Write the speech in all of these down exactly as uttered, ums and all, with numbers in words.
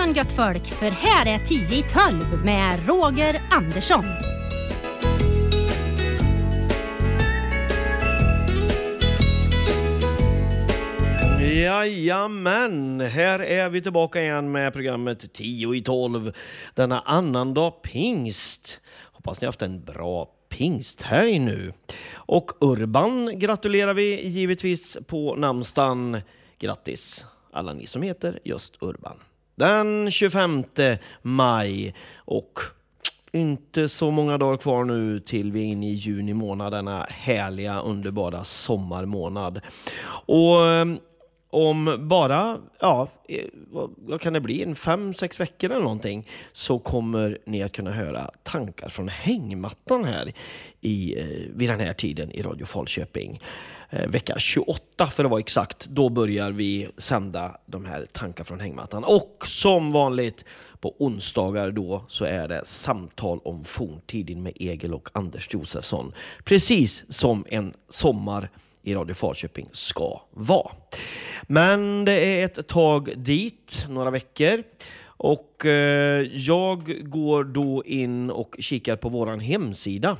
morgon gött folk, för här är tio i tolv med Roger Andersson. Jajamän, här är vi tillbaka igen med programmet tio i tolv. Denna annandag pingst. Hoppas ni har haft en bra pingsthelg nu. Och Urban gratulerar vi givetvis på namnsdagen. Grattis alla ni som heter just Urban. Den tjugofemte maj, och inte så många dagar kvar nu till vi är inne i juni månad, denna härliga underbara sommarmånad. Och om bara, ja, vad kan det bli, en fem, sex veckor eller någonting, så kommer ni att kunna höra tankar från hängmattan här i, vid den här tiden i Radio Falköping. Eh, vecka tjugoåtta för att vara exakt, då börjar vi sända de här tankar från hängmattan. Och som vanligt på onsdagar då så är det samtal om forntiden med Egil och Anders Josefsson. Precis som en sommar i Radio Falköping ska vara. Men det är ett tag dit, några veckor. Och eh, jag går då in och kikar på våran hemsida.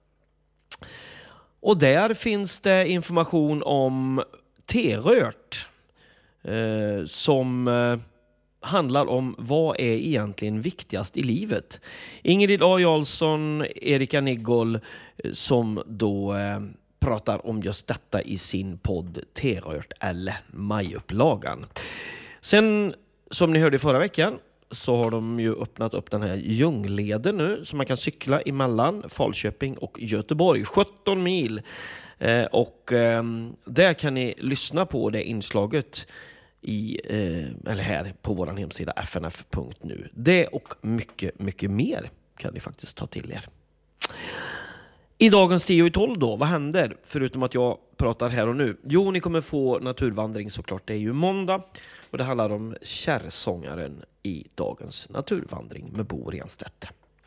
Och där finns det information om T-rört eh, som eh, handlar om vad är egentligen viktigast i livet. Ingrid A. Jarlsson, Erika Niggol eh, som då eh, pratar om just detta i sin podd T-rört eller majupplagan. Sen, som ni hörde förra veckan, så har de ju öppnat upp den här Ljungleden nu, så man kan cykla emellan Falköping och Göteborg, sjutton mil. Eh, och eh, där kan ni lyssna på det inslaget i, eh, eller här på vår hemsida f n f punkt nu. Det och mycket, mycket mer kan ni faktiskt ta till er. I dagens tio i tolv då, vad händer? Förutom att jag pratar här och nu. Jo, ni kommer få naturvandring såklart. Det är ju måndag. Och det handlar om kärrsångaren i dagens naturvandring med Bo Renstedt.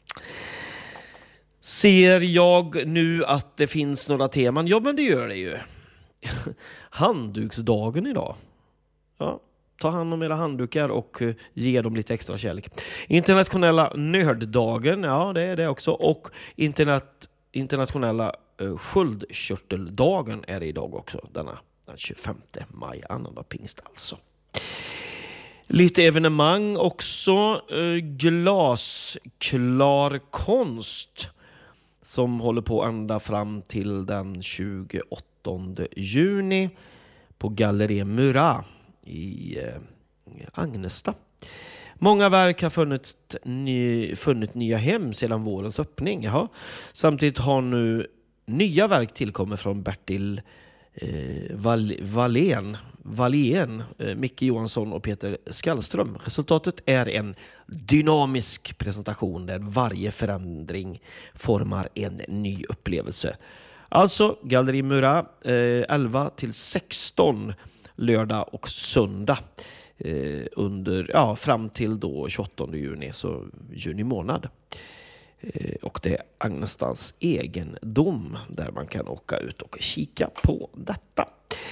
Ser jag nu att det finns några teman? Ja, men det gör det ju. Handduksdagen idag. Ja, ta hand om era handdukar och ge dem lite extra kärlek. Internationella nörddagen, ja det är det också. Och internet, internationella uh, sköldkörteldagen är det idag också. Denna den tjugofemte maj, annandag pingst alltså. Lite evenemang också. Uh, glasklar konst som håller på ända fram till den tjugoåttonde juni på Galleri Murat i uh, Agnesta. Många verk har funnit, ny, funnit nya hem sedan vårens öppning. Jaha. Samtidigt har nu nya verk tillkommit från Bertil eh, Val, Wallén, Wallén eh, Micke Johansson och Peter Skallström. Resultatet är en dynamisk presentation där varje förändring formar en ny upplevelse. Alltså Galleri Murat eh, elva till sexton lördag och söndag. Eh, under, ja, fram till då tjugoåttonde juni, så juni månad. Eh, och det är Agnestans egendom där man kan åka ut och kika på detta.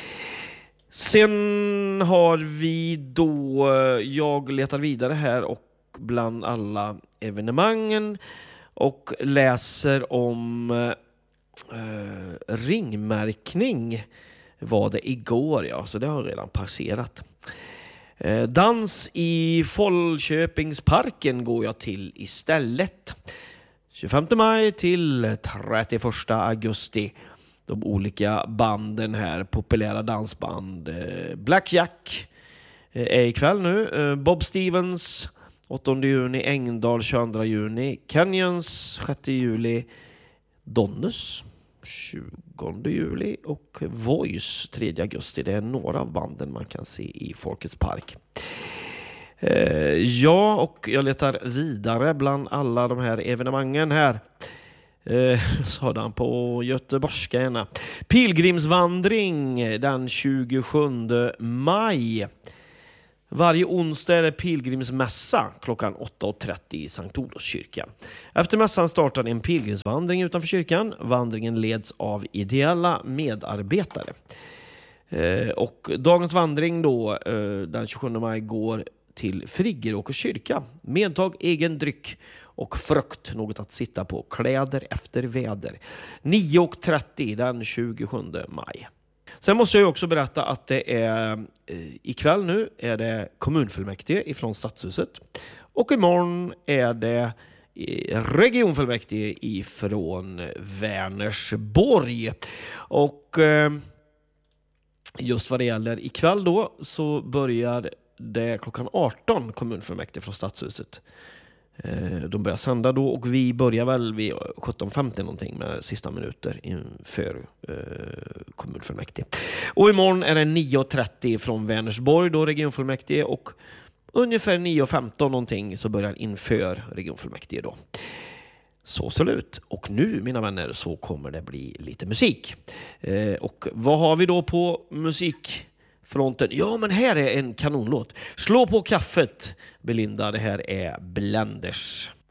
Sen har vi då, jag letar vidare här och bland alla evenemangen och läser om eh, ringmärkning var det igår, ja, så det har redan passerat. Eh, dans i Falköpingsparken går jag till istället. tjugofemte maj till trettioförsta augusti. De olika banden här, populära dansband. Eh, Black Jack eh, är ikväll nu. Eh, Bob Stevens åttonde juni, Engdahl tjugoandra juni, Canyons sjätte juli, Donnus tjugonde juli och Voice tredje augusti. Det är några av banden man kan se i Folkets park. Eh, ja, och jag letar vidare bland alla de här evenemangen här. Eh, sådan på göteborgska ena. Pilgrimsvandring den tjugosjunde maj. Varje onsdag är det pilgrimsmässa klockan åtta och trettio i Sankt Olofs kyrka. Efter mässan startar en pilgrimsvandring utanför kyrkan. Vandringen leds av ideella medarbetare. Eh, och dagens vandring då, eh, den tjugosjunde maj, går till Friggeråkers kyrka. Medtag, egen dryck och frukt, något att sitta på. Kläder efter väder. nio och trettio den tjugosjunde maj. Sen måste jag också berätta att det är eh, ikväll nu är det kommunfullmäktige ifrån Stadshuset. Och imorgon är det regionfullmäktige ifrån Vänersborg. Och eh, just vad det gäller ikväll då så börjar det klockan arton kommunfullmäktige från Stadshuset. Eh, de börjar sända då och vi börjar väl vid sjutton femtio någonting med sista minuter inför eh, kommunfullmäktige. Och imorgon är det nio och trettio från Vänersborg då regionfullmäktige och ungefär nio och femton någonting så börjar inför regionfullmäktige då. Så ser det ut. Och nu, mina vänner, så kommer det bli lite musik. Eh, och vad har vi då på musikfronten? Ja, men här är en kanonlåt. Slå på kaffet, Belinda. Det här är Blenders.